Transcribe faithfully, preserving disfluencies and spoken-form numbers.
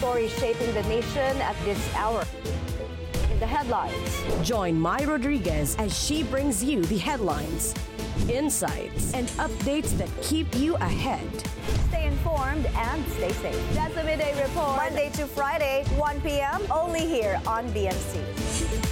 stories shaping the nation at this hour. In the headlines, join Mai Rodriguez as she brings you the headlines, insights, and updates that keep you ahead. stay informed and stay safe. That's the Midday Report. Monday to Friday, one p m only here on B M C.